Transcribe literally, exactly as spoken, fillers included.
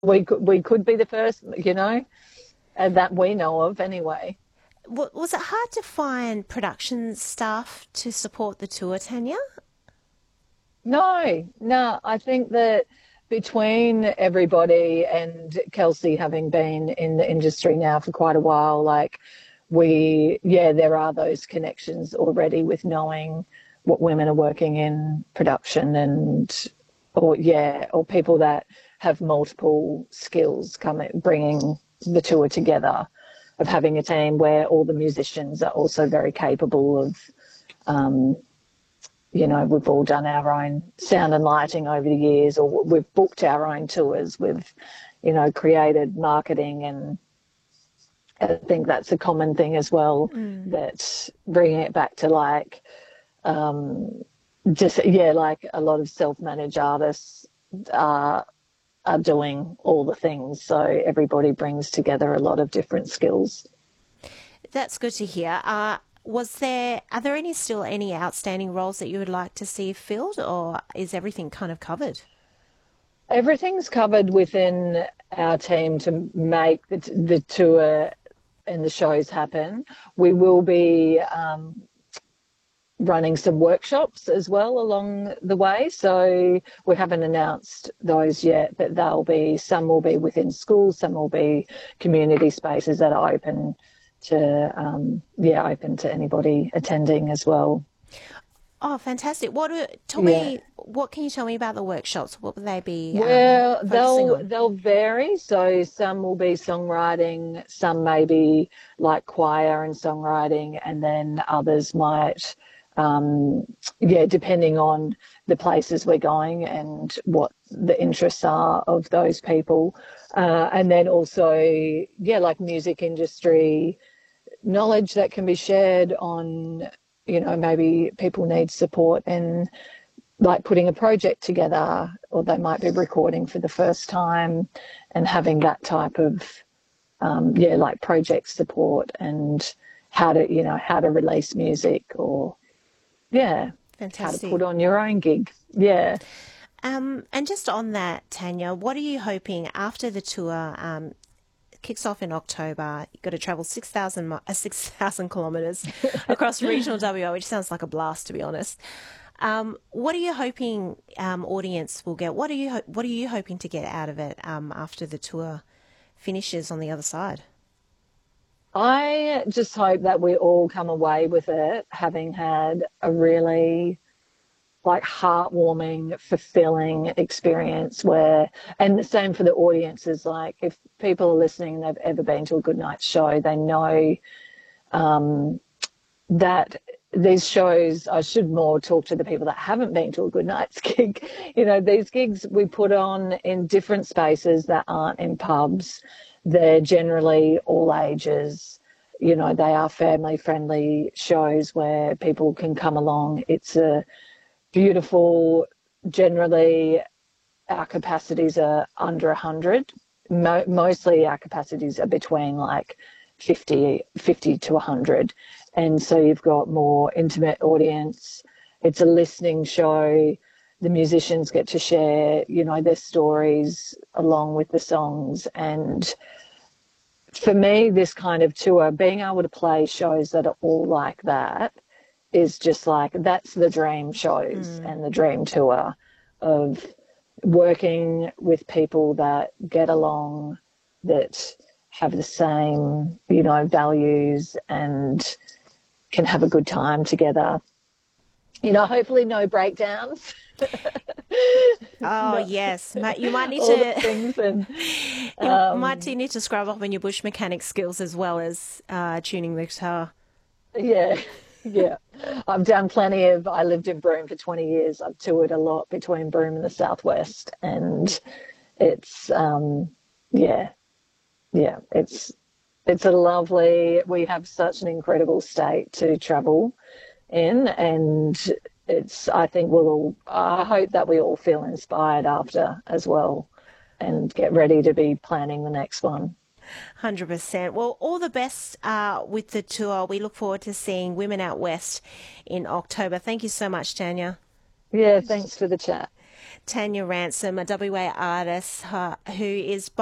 we could we could be the first, you know, and that we know of anyway. Was it hard to find production staff to support the tour, Tanya? No, no, I think that between everybody and Kelsey having been in the industry now for quite a while, like we, yeah, there are those connections already with knowing what women are working in production and, or yeah, or people that have multiple skills coming, bringing the tour together, of having a team where all the musicians are also very capable of, um, you know, we've all done our own sound and lighting over the years, or we've booked our own tours. We've, you know, created marketing, and I think that's a common thing as well. Mm. That bringing it back to like, um, just yeah, like a lot of self-managed artists are are doing all the things. So everybody brings together a lot of different skills. That's good to hear. Uh, was there, are there any still any outstanding roles that you would like to see filled, or is everything kind of covered? Everything's covered within our team to make the, the tour and the shows happen. We will be um, running some workshops as well along the way. So we haven't announced those yet, but they'll be, some will be within schools, some will be community spaces that are open to, um, yeah, open to anybody attending as well. Oh, fantastic. What do, tell Yeah. me, what can you tell me about the workshops? What will they be um, Well, focusing they'll on? they'll vary. So some will be songwriting, some may be like choir and songwriting, and then others might, um, yeah, depending on the places we're going and what the interests are of those people. Uh, and then also, yeah, like music industry knowledge that can be shared on, you know, maybe people need support in like putting a project together, or they might be recording for the first time and having that type of, um, yeah, like project support and how to, you know, how to release music, or, yeah, how to Fantastic. put on your own gig. Yeah. Um, and just on that, Tanya, what are you hoping after the tour um, kicks off in October? You've got to travel six thousand uh, six thousand kilometres across regional W A, which sounds like a blast, to be honest. Um, what are you hoping um, audience will get? What are you ho- What are you hoping to get out of it um, after the tour finishes on the other side? I just hope that we all come away with it having had a really like heartwarming, fulfilling experience where, and the same for the audiences, like if people are listening and they've ever been to a good night show, they know um, that these shows, I should more talk to the people that haven't been to a good night's gig. You know, these gigs we put on in different spaces that aren't in pubs. They're generally all ages. You know, they are family friendly shows where people can come along. It's a beautiful, generally our capacities are under one hundred. Mo- mostly our capacities are between like fifty, fifty to one hundred. And so you've got more intimate audience. It's a listening show. The musicians get to share, you know, their stories along with the songs. And for me, this kind of tour, being able to play shows that are all like that is just like, that's the dream shows Mm. and the dream tour of working with people that get along, that have the same, you know, values and can have a good time together. You know, hopefully no breakdowns. Oh No, yes, you might need all the to things and you might um, need to scrub up on your bush mechanic skills as well as uh, tuning the guitar. yeah, yeah. I've done plenty of, I lived in Broome for twenty years. I've toured a lot between Broome and the Southwest, and it's, um, yeah, yeah, it's, it's a lovely, we have such an incredible state to travel in, and it's, I think we'll all, I hope that we all feel inspired after as well and get ready to be planning the next one. one hundred percent. Well, all the best uh, with the tour. We look forward to seeing Women Out West in October. Thank you so much, Tanya. Yeah, thanks for the chat. Tanya Ransom, a W A artist uh, who is